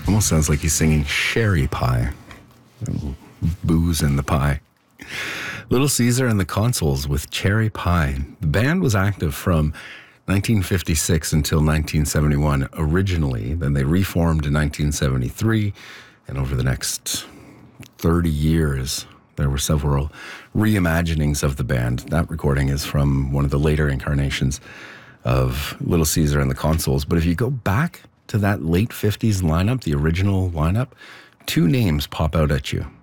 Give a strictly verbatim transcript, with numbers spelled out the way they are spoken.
Almost sounds like he's singing Sherry Pie. Booze in the pie. Little Caesar and the Consuls with Cherry Pie. The band was active from nineteen fifty-six until nineteen seventy-one originally. Then they reformed in nineteen seventy-three. And over the next thirty years, there were several reimaginings of the band. That recording is from one of the later incarnations of Little Caesar and the Consuls. But if you go back to that late fifties lineup, the original lineup, two names pop out at you.